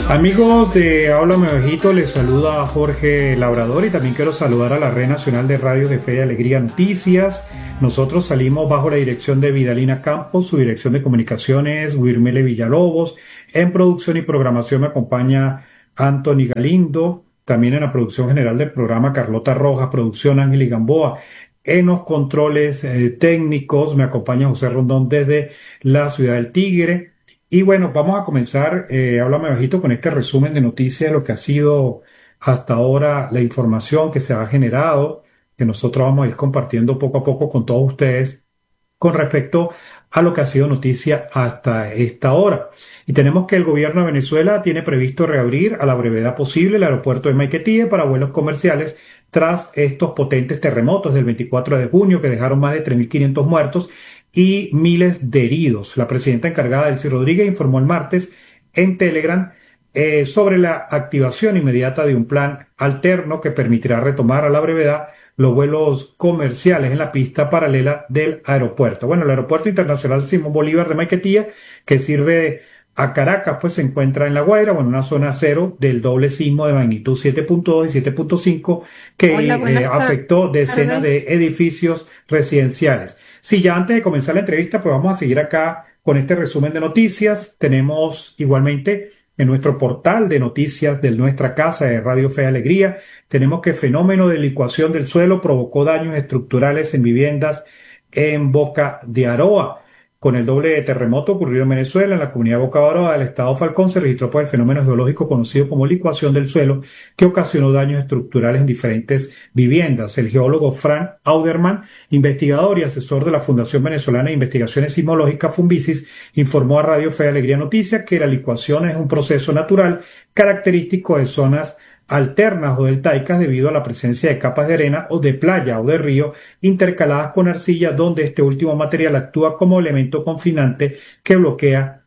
Amigos de Háblame Bajito, les saluda Jorge Labrador y también quiero saludar a la Red Nacional de Radios de Fe y Alegría Noticias. Nosotros salimos bajo la dirección de Vidalina Campos, su dirección de comunicaciones, Wirmele Villalobos. En producción y programación me acompaña Anthony Galindo, también en la producción general del programa Carlota Rojas, producción Ángel y Gamboa. En los controles técnicos me acompaña José Rondón desde la ciudad del Tigre. Y bueno, vamos a comenzar, háblame bajito, con este resumen de noticias de lo que ha sido hasta ahora la información que se ha generado, que nosotros vamos a ir compartiendo poco a poco con todos ustedes con respecto a lo que ha sido noticia hasta esta hora. Y tenemos que el gobierno de Venezuela tiene previsto reabrir a la brevedad posible el aeropuerto de Maiquetía para vuelos comerciales tras estos potentes terremotos del 24 de junio que dejaron más de 3.500 muertos y miles de heridos. La presidenta encargada, Delcy Rodríguez, informó el martes en Telegram sobre la activación inmediata de un plan alterno que permitirá retomar a la brevedad los vuelos comerciales en la pista paralela del aeropuerto. Bueno, el Aeropuerto Internacional Simón Bolívar de Maiquetía, que sirve a Caracas, pues se encuentra en La Guaira, bueno, una zona cero del doble sismo de magnitud 7.2 y 7.5 que Hola, buenas afectó decenas de tardes. edificios residenciales. Sí, ya antes de comenzar la entrevista, pues vamos a seguir acá con este resumen de noticias. Tenemos igualmente en nuestro portal de noticias de nuestra casa de Radio Fe y Alegría, tenemos que fenómeno de licuación del suelo provocó daños estructurales en viviendas en Boca de Aroa. Con el doble terremoto ocurrido en Venezuela, en la comunidad de Boca de Aroa del estado Falcón, se registró por el fenómeno geológico conocido como licuación del suelo, que ocasionó daños estructurales en diferentes viviendas. El geólogo Frank Auderman, investigador y asesor de la Fundación Venezolana de Investigaciones Sismológicas Funvisis, informó a Radio Fe y Alegría Noticias que la licuación es un proceso natural característico de zonas alternas o deltaicas debido a la presencia de capas de arena o de playa o de río intercaladas con arcilla, donde este último material actúa como elemento confinante que bloquea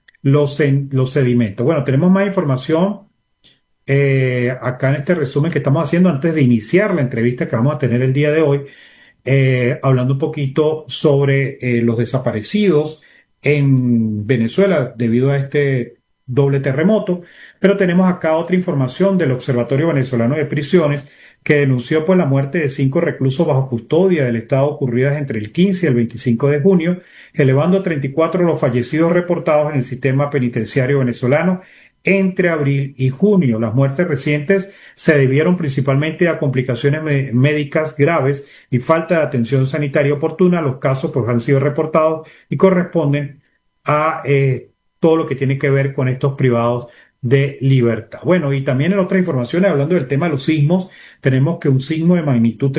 los sedimentos. Bueno, tenemos más información acá en este resumen que estamos haciendo antes de iniciar la entrevista que vamos a tener el día de hoy, hablando un poquito sobre los desaparecidos en Venezuela debido a este doble terremoto. Pero tenemos acá otra información del Observatorio Venezolano de Prisiones que denunció pues la muerte de 5 reclusos bajo custodia del Estado ocurridas entre el 15 y el 25 de junio, elevando a 34 los fallecidos reportados en el sistema penitenciario venezolano entre abril y junio. Las muertes recientes se debieron principalmente a complicaciones médicas graves y falta de atención sanitaria oportuna. Los casos pues han sido reportados y corresponden a todo lo que tiene que ver con estos privados de libertad. Bueno, y también en otras informaciones, hablando del tema de los sismos, tenemos que un sismo de magnitud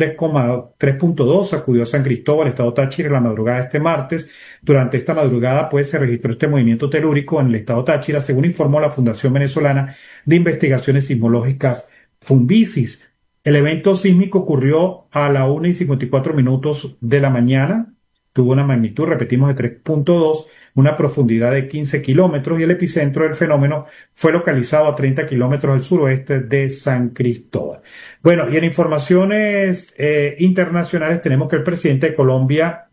3,3.2 sacudió a San Cristóbal, estado Táchira, en la madrugada de este martes. Durante esta madrugada, pues, se registró este movimiento telúrico en el estado Táchira, según informó la Fundación Venezolana de Investigaciones Sismológicas, Funvisis. El evento sísmico ocurrió a la 1:54 de la mañana, tuvo una magnitud, repetimos, de 3.2, una profundidad de 15 kilómetros y el epicentro del fenómeno fue localizado a 30 kilómetros al suroeste de San Cristóbal. Bueno, y en informaciones internacionales tenemos que el presidente de Colombia,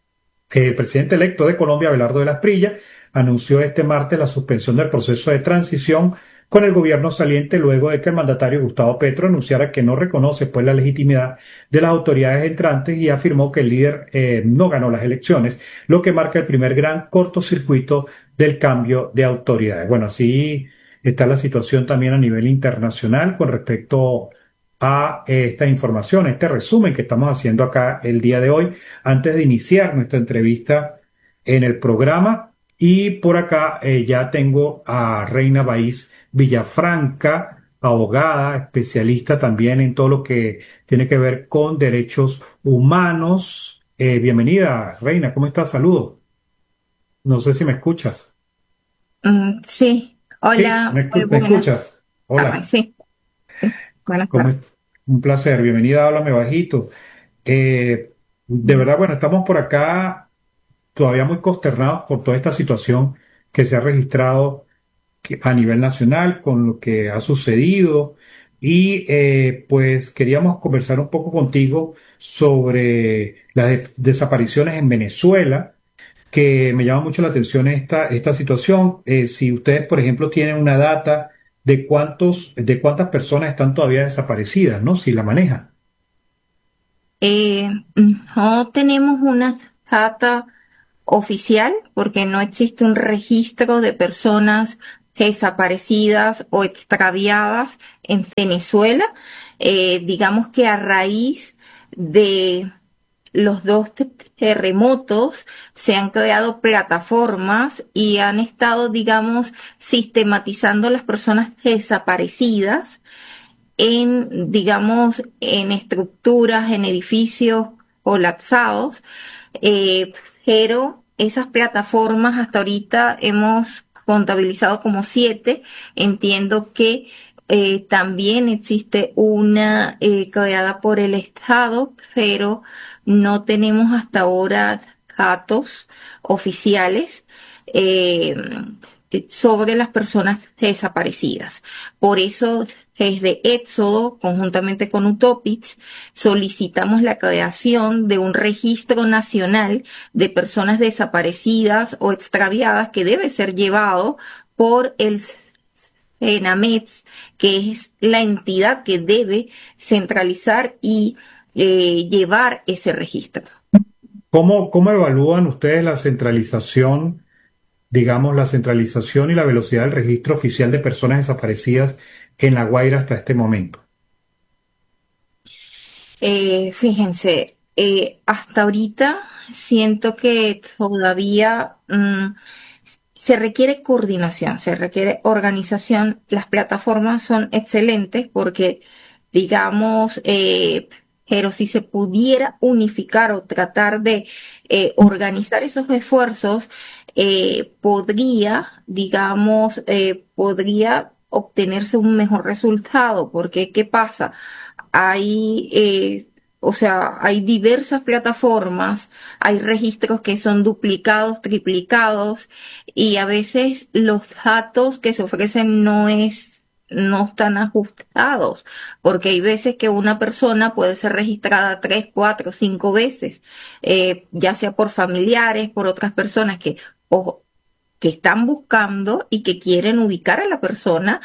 el presidente electo de Colombia, Abelardo de las Prillas, anunció este martes la suspensión del proceso de transición con el gobierno saliente luego de que el mandatario Gustavo Petro anunciara que no reconoce pues la legitimidad de las autoridades entrantes y afirmó que el líder no ganó las elecciones, lo que marca el primer gran cortocircuito del cambio de autoridades. Bueno, así está la situación también a nivel internacional con respecto a esta información, este resumen que estamos haciendo acá el día de hoy, antes de iniciar nuestra entrevista en el programa. Y por acá ya tengo a Reina Baiz Villafranca, abogada, especialista también en todo lo que tiene que ver con derechos humanos. Bienvenida, Reina, ¿cómo estás? Saludos. No sé si me escuchas. Sí, Sí, hola, muy me buenas escuchas. tardes. Hola, Sí, sí, buenas ¿cómo tardes. es? Un placer. Bienvenida, háblame bajito. De Mm, verdad, bueno, estamos por acá todavía muy consternados por toda esta situación que se ha registrado a nivel nacional con lo que ha sucedido y pues queríamos conversar un poco contigo sobre las desapariciones en Venezuela, que me llama mucho la atención esta situación. Si ustedes, por ejemplo, tienen una data de cuántas personas están todavía desaparecidas, ¿no? Si la maneja. Eh, no tenemos una data oficial porque no existe un registro de personas desaparecidas o extraviadas en Venezuela. Digamos que a raíz de los dos terremotos se han creado plataformas y han estado, digamos, sistematizando las personas desaparecidas en, digamos, en estructuras, en edificios colapsados, eh, pero esas plataformas hasta ahorita hemos contabilizado como 7. Entiendo que también existe una creada por el Estado, pero no tenemos hasta ahora datos oficiales eh, sobre las personas desaparecidas. Por eso, desde Éxodo, conjuntamente con Utopics, solicitamos la creación de un registro nacional de personas desaparecidas o extraviadas que debe ser llevado por el ENAMETS, que es la entidad que debe centralizar y llevar ese registro. ¿Cómo evalúan ustedes la centralización, digamos, la centralización y la velocidad del registro oficial de personas desaparecidas en La Guaira hasta este momento? Fíjense, hasta ahorita siento que todavía se requiere coordinación, se requiere organización. Las plataformas son excelentes porque, digamos, pero si se pudiera unificar o tratar de organizar esos esfuerzos, podría, digamos, podría obtenerse un mejor resultado. Porque, ¿qué pasa? Hay, o sea, hay diversas plataformas, hay registros que son duplicados, triplicados, y a veces los datos que se ofrecen no están ajustados, porque hay veces que una persona puede ser registrada 3, 4, 5 veces, ya sea por familiares, por otras personas o, que están buscando y que quieren ubicar a la persona,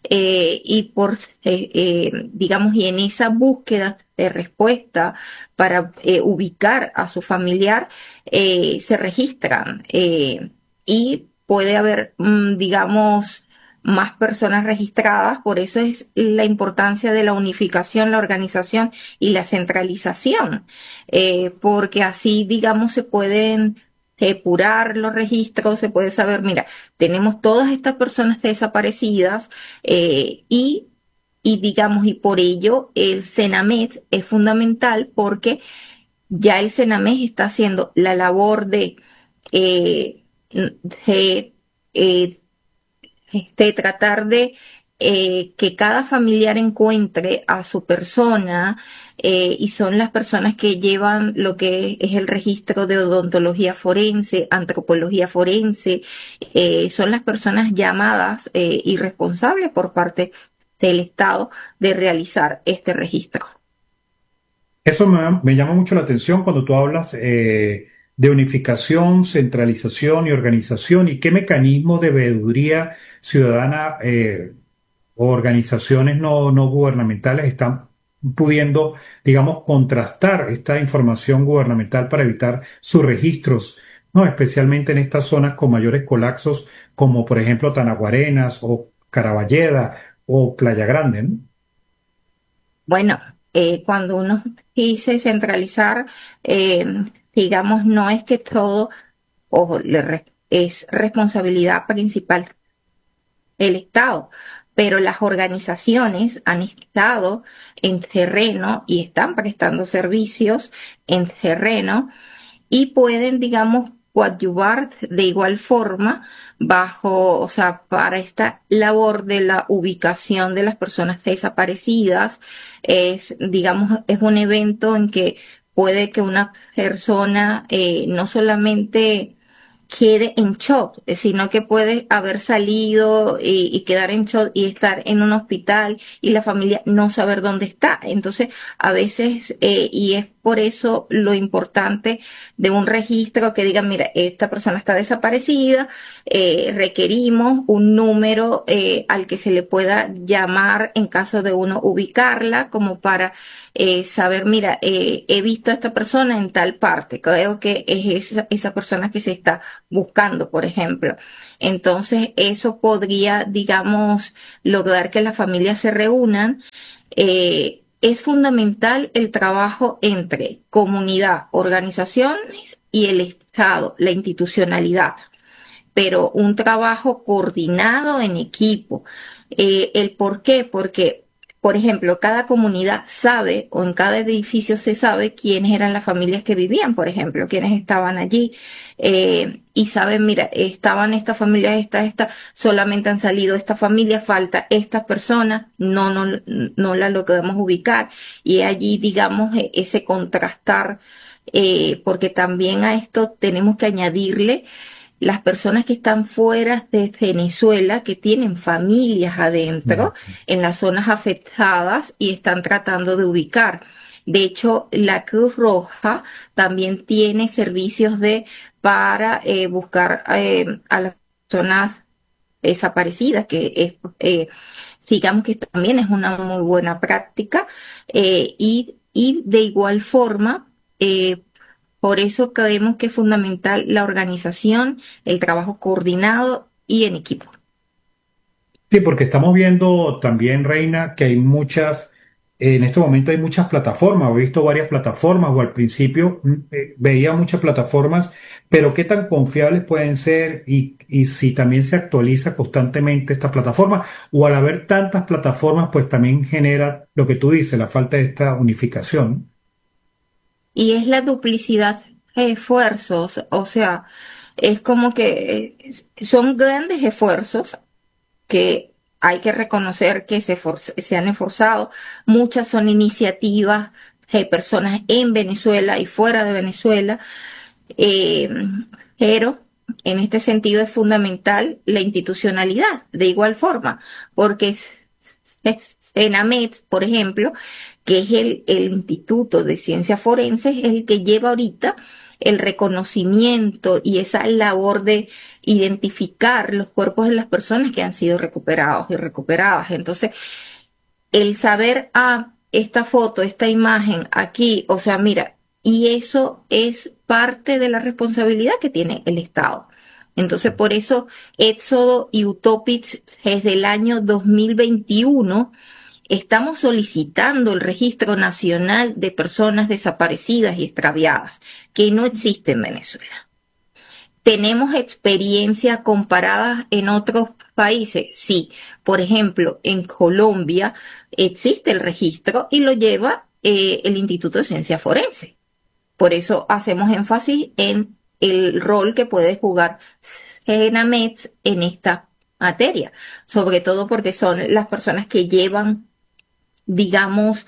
digamos, y en esa búsqueda de respuesta para ubicar a su familiar, se registran, y puede haber, digamos, más personas registradas. Por eso es la importancia de la unificación, la organización y la centralización, porque así, digamos, se pueden depurar los registros, se puede saber, mira, tenemos todas estas personas desaparecidas, y digamos, y por ello el CENAMET es fundamental porque ya el CENAMET está haciendo la labor eh, de, eh, tratar de que cada familiar encuentre a su persona, y son las personas que llevan lo que es el registro de odontología forense, antropología forense, son las personas llamadas y responsables por parte del Estado de realizar este registro. Eso me llama mucho la atención cuando tú hablas de unificación, centralización y organización y qué mecanismos de veeduría ciudadana o organizaciones no gubernamentales están pudiendo, digamos, contrastar esta información gubernamental para evitar sus registros, ¿no? Especialmente en estas zonas con mayores colapsos, como por ejemplo Tanaguarenas o Caraballeda o Playa Grande, ¿no? Bueno, cuando uno dice centralizar, eh, digamos, no es que todo es responsabilidad principal del Estado, pero las organizaciones han estado en terreno y están prestando servicios en terreno y pueden, digamos, coadyuvar de igual forma bajo, o sea, para esta labor de la ubicación de las personas desaparecidas. Es, digamos, es un evento en que puede que una persona no solamente quede en shock, sino que puede haber salido y quedar en shock y estar en un hospital y la familia no saber dónde está. Entonces, a veces, y es por eso lo importante de un registro que diga, mira, esta persona está desaparecida, requerimos un número al que se le pueda llamar en caso de uno ubicarla, como para saber, mira, he visto a esta persona en tal parte, creo que es esa persona que se está buscando, por ejemplo. Entonces, eso podría, digamos, lograr que las familias se reúnan. Es fundamental el trabajo entre comunidad, organizaciones y el Estado, la institucionalidad, pero un trabajo coordinado en equipo. ¿El por qué? Porque, por ejemplo, cada comunidad sabe, o en cada edificio se sabe quiénes eran las familias que vivían, por ejemplo, quiénes estaban allí, y saben, mira, estaban estas familias, solamente han salido esta familia, falta esta persona, no la logramos ubicar, y allí, digamos, ese contrastar, porque también a esto tenemos que añadirle las personas que están fuera de Venezuela, que tienen familias adentro en las zonas afectadas y están tratando de ubicar. De hecho, la Cruz Roja también tiene servicios para buscar a las personas desaparecidas, que es, digamos que también es una muy buena práctica, y de igual forma, por eso creemos que es fundamental la organización, el trabajo coordinado y en equipo. Sí, porque estamos viendo también, Reina, que hay muchas, en este momento hay muchas plataformas, he visto varias plataformas, o al principio veía muchas plataformas, pero qué tan confiables pueden ser y si también se actualiza constantemente esta plataforma, o al haber tantas plataformas, pues también genera lo que tú dices, la falta de esta unificación. Y es la duplicidad de esfuerzos, o sea, es como que son grandes esfuerzos que hay que reconocer que se han esforzado. Muchas son iniciativas de personas en Venezuela y fuera de Venezuela, eh, pero en este sentido es fundamental la institucionalidad, de igual forma, porque ENAMED, por ejemplo, que es el Instituto de Ciencias Forenses, es el que lleva ahorita el reconocimiento y esa labor de identificar los cuerpos de las personas que han sido recuperados y recuperadas. Entonces, el saber, esta foto, esta imagen aquí, o sea, mira, y eso es parte de la responsabilidad que tiene el Estado. Entonces, por eso, Éxodo y Utopics desde el año 2021 estamos solicitando el Registro Nacional de Personas Desaparecidas y Extraviadas, que no existe en Venezuela. ¿Tenemos experiencia comparada en otros países? Sí. Por ejemplo, en Colombia existe el registro y lo lleva el Instituto de Ciencia Forense. Por eso hacemos énfasis en el rol que puede jugar CENAMEX en esta materia, sobre todo porque son las personas que llevan, digamos,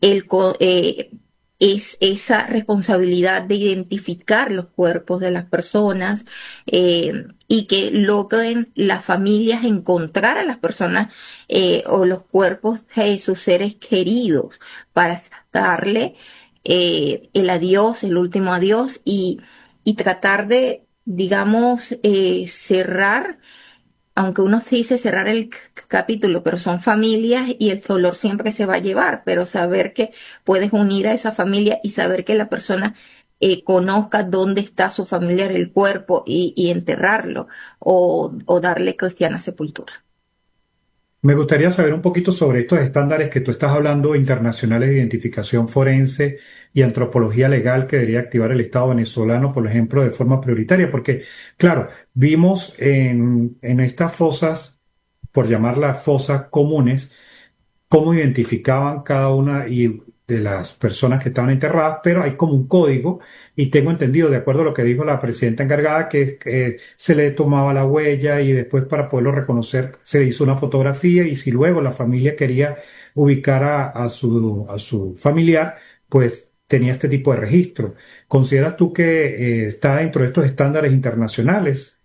es esa responsabilidad de identificar los cuerpos de las personas, y que logren las familias encontrar a las personas o los cuerpos de sus seres queridos para darle el adiós, el último adiós, y tratar de, digamos, cerrar, aunque uno se dice cerrar el capítulo, pero son familias y el dolor siempre se va a llevar, pero saber que puedes unir a esa familia y saber que la persona conozca dónde está su familiar, el cuerpo, y enterrarlo, o darle cristiana sepultura. Me gustaría saber un poquito sobre estos estándares que tú estás hablando, internacionales de identificación forense y antropología legal que debería activar el Estado venezolano, por ejemplo, de forma prioritaria, porque, claro, vimos en estas fosas, por llamarlas fosas comunes, cómo identificaban cada una de las personas que estaban enterradas, pero hay como un código y tengo entendido, de acuerdo a lo que dijo la presidenta encargada, que se le tomaba la huella y después para poderlo reconocer se hizo una fotografía y si luego la familia quería ubicar a su familiar, pues tenía este tipo de registro. ¿Consideras tú que está dentro de estos estándares internacionales?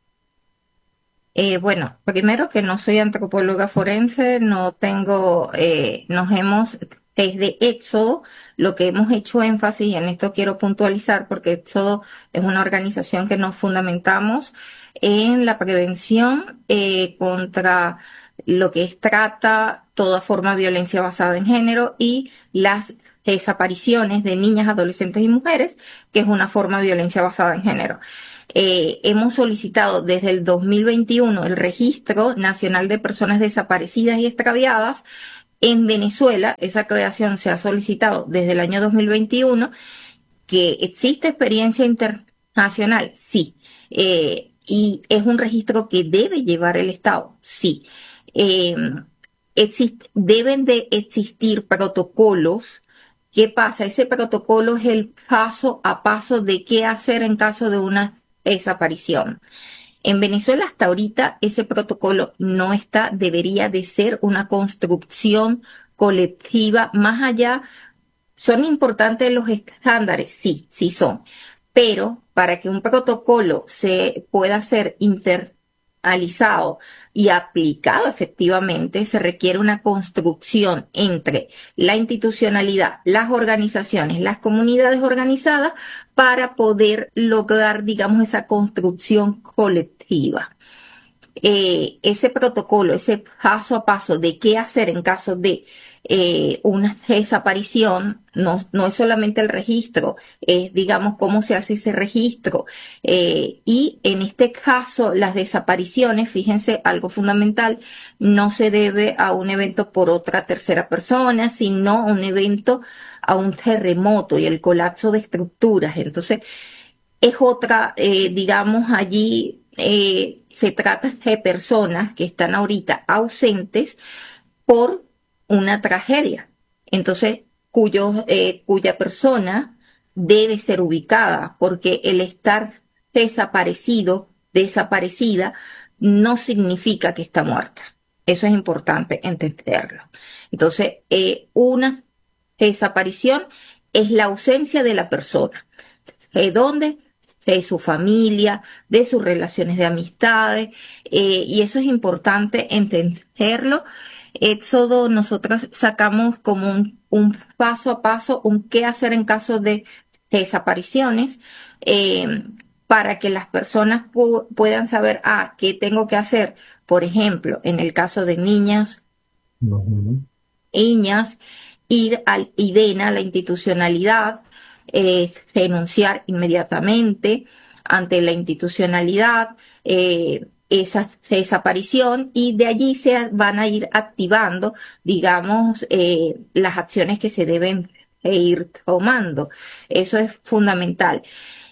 Bueno, primero que no soy antropóloga forense, no tengo, nos hemos es de Éxodo. Lo que hemos hecho énfasis, y en esto quiero puntualizar, porque Éxodo es una organización que nos fundamentamos en la prevención contra lo que es trata, toda forma de violencia basada en género y las desapariciones de niñas, adolescentes y mujeres, que es una forma de violencia basada en género. Hemos solicitado desde el 2021 el Registro Nacional de Personas Desaparecidas y Extraviadas. En Venezuela, esa creación se ha solicitado desde el año 2021. ¿Que existe experiencia internacional? Sí. ¿Y es un registro que debe llevar el Estado? Sí. Eh, Deben de existir protocolos. ¿Qué pasa? Ese protocolo es el paso a paso de qué hacer en caso de una desaparición. En Venezuela hasta ahorita ese protocolo no está, debería de ser una construcción colectiva más allá. ¿Son importantes los estándares? Sí, sí son. Pero para que un protocolo se pueda ser internalizado y aplicado efectivamente, se requiere una construcción entre la institucionalidad, las organizaciones, las comunidades organizadas para poder lograr, digamos, esa construcción colectiva. Ese protocolo, ese paso a paso de qué hacer en caso de una desaparición, no es solamente el registro, es digamos cómo se hace ese registro. Y en este caso, las desapariciones, fíjense, algo fundamental, no se debe a un evento por otra tercera persona, sino a un evento, a un terremoto y el colapso de estructuras. Entonces, es otra, digamos, allí se trata de personas que están ahorita ausentes por una tragedia. Entonces, cuya persona debe ser ubicada, porque el estar desaparecido, desaparecida, no significa que está muerta. Eso es importante entenderlo. Entonces, una desaparición es la ausencia de la persona. ¿De dónde? De su familia, de sus relaciones de amistades, y eso es importante entenderlo. Éxodo, nosotros sacamos como un paso a paso, un qué hacer en caso de desapariciones, eh, para que las personas puedan saber, qué tengo que hacer. Por ejemplo, en el caso de niñas, Ujú. niñas, ir al IDENA, la institucionalidad, denunciar inmediatamente ante la institucionalidad esa desaparición y de allí se van a ir activando, digamos, las acciones que se deben ir tomando. Eso es fundamental.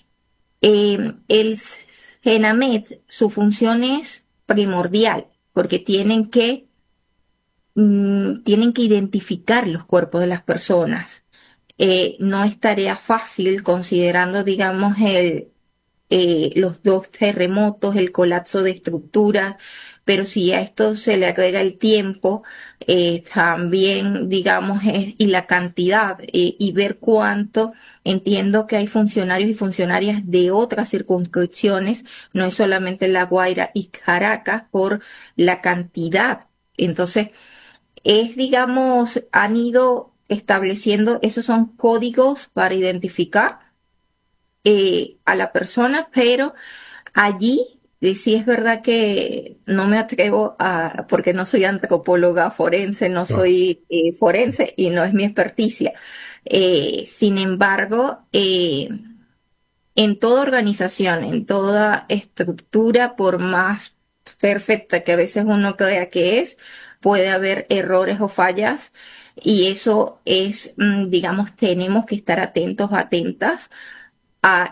El CENAMET, su función es primordial porque tienen que identificar los cuerpos de las personas. No es tarea fácil considerando, digamos, los dos terremotos, el colapso de estructuras, pero si a esto se le agrega el tiempo, también, digamos, y la cantidad, y ver cuánto, entiendo que hay funcionarios y funcionarias de otras circunscripciones, no es solamente La Guaira y Caracas, por la cantidad. Entonces, digamos, han ido estableciendo, esos son códigos para identificar a la persona, pero allí sí es verdad que no me atrevo porque no soy antropóloga forense, no Claro. soy forense y no es mi experticia. Sin embargo, en toda organización, en toda estructura, por más perfecta que a veces uno crea que es, puede haber errores o fallas y eso es, digamos, tenemos que estar atentos, atentas a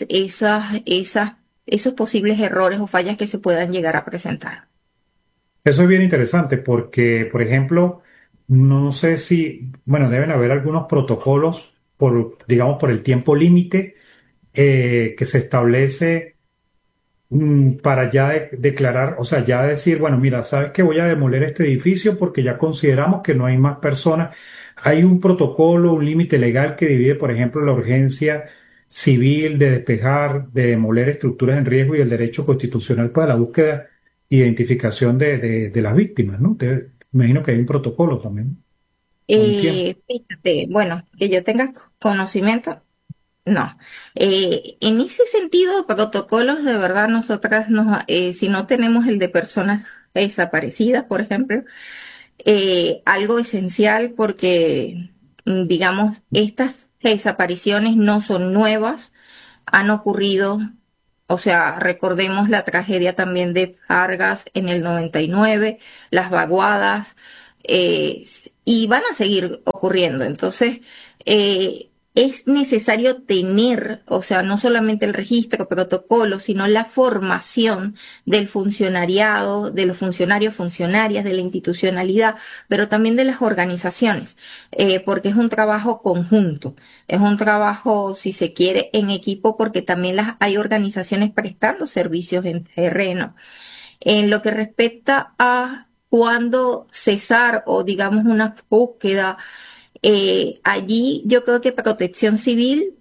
esos posibles errores o fallas que se puedan llegar a presentar. Eso es bien interesante porque, por ejemplo, no sé si, bueno, deben haber algunos protocolos por, digamos, por el tiempo límite que se establece para ya declarar, o sea, ya decir, bueno, mira, sabes que voy a demoler este edificio porque ya consideramos que no hay más personas. Hay un protocolo, un límite legal que divide, por ejemplo, la urgencia civil de despejar, de demoler estructuras en riesgo y el derecho constitucional para la búsqueda e identificación de las víctimas, ¿no? Me imagino que hay un protocolo también. Un tiempo. Fíjate, bueno, que yo tenga conocimiento, no. En ese sentido, protocolos de verdad, nosotras si no tenemos el de personas desaparecidas, por ejemplo, algo esencial porque, digamos, estas desapariciones no son nuevas, han ocurrido, o sea, recordemos la tragedia también de Vargas en el 99, las vaguadas, y van a seguir ocurriendo. Entonces, es necesario tener, o sea, no solamente el registro, protocolo, sino la formación del funcionariado, de los funcionarios, funcionarias, de la institucionalidad, pero también de las organizaciones, porque es un trabajo conjunto, es un trabajo, si se quiere, en equipo, porque también hay organizaciones prestando servicios en terreno. En lo que respecta a cuándo cesar o digamos una búsqueda, allí yo creo que Protección Civil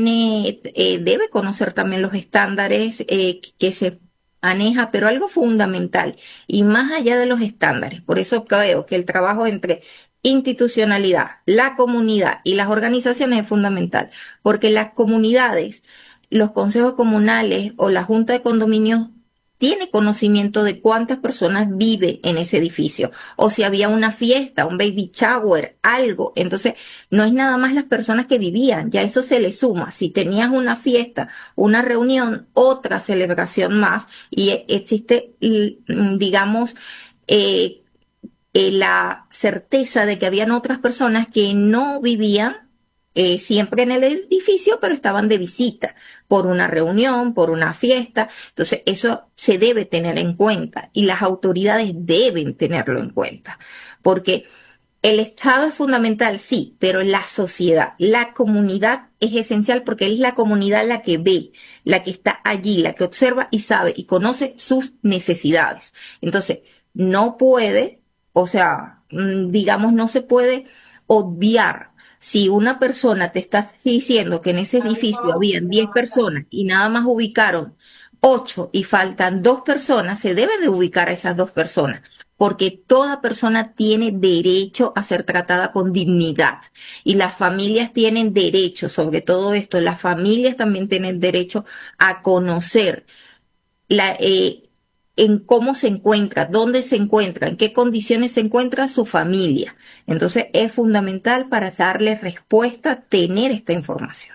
debe conocer también los estándares que se maneja, pero algo fundamental y más allá de los estándares. Por eso creo que el trabajo entre institucionalidad, la comunidad y las organizaciones es fundamental, porque las comunidades, los consejos comunales o la junta de condominios tiene conocimiento de cuántas personas vive en ese edificio o si había una fiesta, un baby shower, algo. Entonces, no es nada más las personas que vivían, ya eso se le suma. Si tenías una fiesta, una reunión, otra celebración más y existe, digamos, eh, la certeza de que habían otras personas que no vivían siempre en el edificio, pero estaban de visita por una reunión, por una fiesta. Entonces, eso se debe tener en cuenta y las autoridades deben tenerlo en cuenta, porque el Estado es fundamental, sí, pero la sociedad, la comunidad es esencial porque es la comunidad la que ve, la que está allí, la que observa y sabe y conoce sus necesidades. Entonces, no puede, o sea, digamos, no se puede obviar. Si una persona te está diciendo que en ese edificio habían 10 personas y nada más ubicaron 8 y faltan 2 personas, se debe de ubicar a esas 2 personas porque toda persona tiene derecho a ser tratada con dignidad y las familias tienen derecho, sobre todo esto, las familias también tienen derecho a conocer la, en cómo se encuentra, dónde se encuentra, en qué condiciones se encuentra su familia. Entonces es fundamental para darle respuesta tener esta información.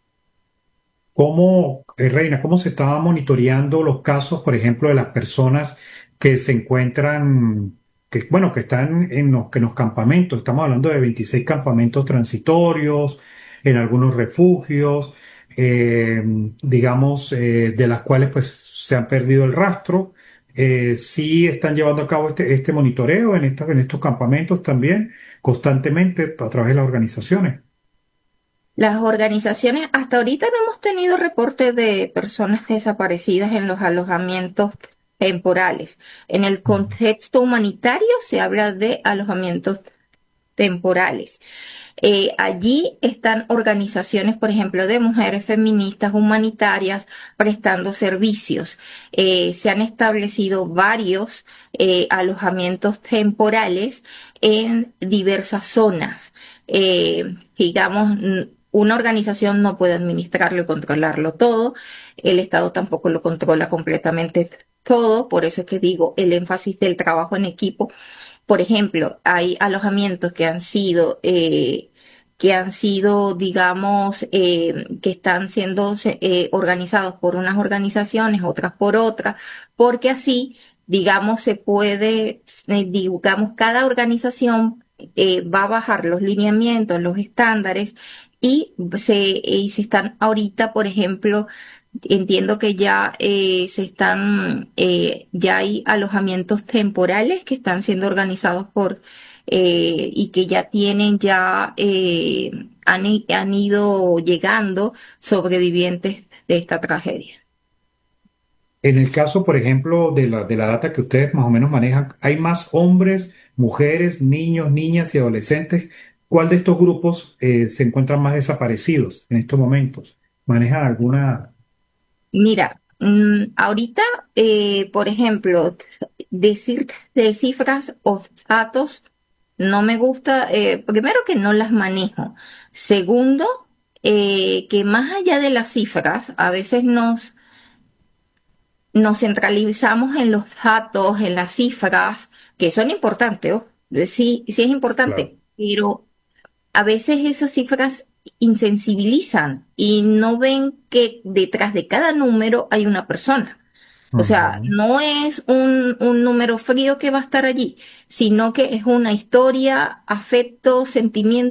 ¿Cómo, Reina, cómo se estaban monitoreando los casos, por ejemplo, de las personas que se encuentran, que, bueno, que están en los campamentos? Estamos hablando de 26 campamentos transitorios, en algunos refugios, eh, digamos, de las cuales pues se han perdido el rastro. Sí están llevando a cabo este monitoreo en estos campamentos también, constantemente a través de las organizaciones. Las organizaciones, hasta ahorita no hemos tenido reportes de personas desaparecidas en los alojamientos temporales. En el contexto humanitario se habla de alojamientos temporales. Allí están organizaciones, por ejemplo, de mujeres feministas humanitarias prestando servicios. Se han establecido varios alojamientos temporales en diversas zonas. Digamos, una organización no puede administrarlo y controlarlo todo. El Estado tampoco lo controla completamente todo. Por eso es que digo el énfasis del trabajo en equipo. Por ejemplo, hay alojamientos digamos, que están siendo organizados por unas organizaciones, otras por otras, porque así, digamos, se puede, digamos, cada organización va a bajar los lineamientos, los estándares y se están ahorita, por ejemplo, entiendo que ya ya hay alojamientos temporales que están siendo organizados y que ya han ido llegando sobrevivientes de esta tragedia. En el caso, por ejemplo, de la data que ustedes más o menos manejan, ¿hay más hombres, mujeres, niños, niñas y adolescentes? ¿Cuál de estos grupos se encuentran más desaparecidos en estos momentos? ¿Manejan alguna? Mira, ahorita, por ejemplo, decir de cifras o datos. No me gusta, primero que no las manejo. Segundo, que más allá de las cifras, a veces nos centralizamos en los datos, en las cifras, que son importantes, ¿oh? Sí, sí es Claro. importante, pero a veces esas cifras insensibilizan y no ven que detrás de cada número hay una persona. O sea, Ujú. no es un número frío que va a estar allí, sino que es una historia, afecto, sentimiento